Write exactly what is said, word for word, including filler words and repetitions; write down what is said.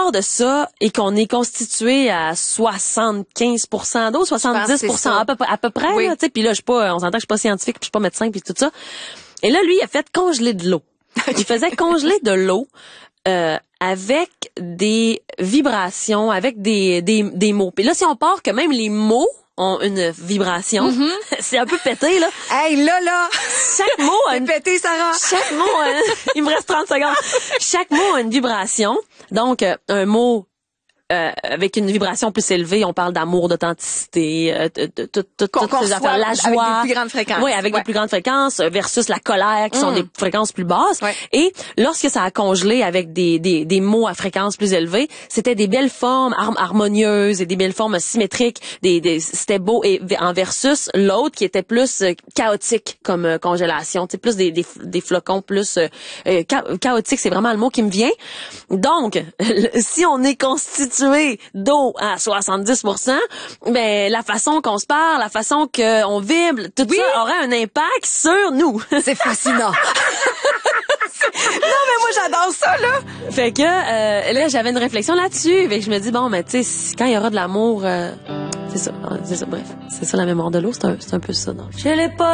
part de ça et qu'on est constitué à soixante-quinze pour cent d'eau, soixante-dix pour cent à peu, à peu près, oui. là, tu sais, puis là, je suis pas, on s'entend que je suis pas scientifique, puis je suis pas médecin, puis tout ça. Et là, lui, il a fait congeler de l'eau. Il faisait congeler de l'eau euh, avec des vibrations, avec des, des, des mots. Puis là, si on part que même les mots ont une vibration, mm-hmm. c'est un peu pété, là. Hey, là, là! Chaque mot a une... pété, Sarah! Chaque mot a... Il me reste trente secondes. Chaque mot a une vibration. Donc, euh, un mot... Euh, avec une vibration plus élevée, on parle d'amour, d'authenticité, euh, de, de, de, de toutes ces affaires, la joie, avec des plus grandes fréquences. Oui, avec ouais. des plus grandes fréquences versus la colère qui mmh. sont des fréquences plus basses. Ouais. Et lorsque ça a congelé avec des des des mots à fréquence plus élevée, c'était des belles formes har- harmonieuses et des belles formes symétriques, des, des c'était beau et en versus l'autre qui était plus euh, chaotique comme euh, congélation, tu sais plus des des des flocons plus euh, euh, cha- chaotique, c'est vraiment le mot qui me vient. Donc si on est constitué d'eau à soixante-dix pour cent, ben la façon qu'on se parle, la façon qu'on vibre, tout oui. ça aurait un impact sur nous. C'est fascinant. Non, mais moi, j'adore ça, là. Fait que euh, là, j'avais une réflexion là-dessus. Fait que je me dis, bon, mais tu sais, quand il y aura de l'amour, euh, c'est ça, c'est ça, bref. C'est ça la mémoire de l'eau, c'est un, c'est un peu ça. Non? Je l'ai pas